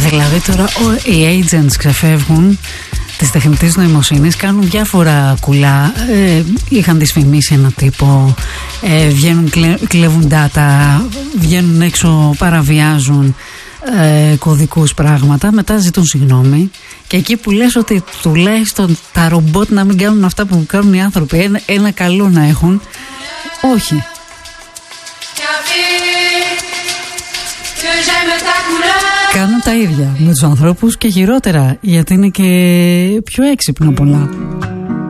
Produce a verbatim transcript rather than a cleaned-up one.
Δηλαδή τώρα ο, οι agents ξεφεύγουν της τεχνητής νοημοσύνης, κάνουν διάφορα κουλά. Ε, είχαν δυσφημίσει ένα τύπο, ε, βγαίνουν, κλε, κλέβουν data, βγαίνουν έξω, παραβιάζουν ε, κωδικούς, πράγματα. Μετά ζητούν συγγνώμη. Και εκεί που λες ότι τουλάχιστον τα ρομπότ να μην κάνουν αυτά που κάνουν οι άνθρωποι, ένα, ένα καλό να έχουν, όχι. Κάνουν τα ίδια με τους ανθρώπους και χειρότερα, γιατί είναι και πιο έξυπνα πολλά.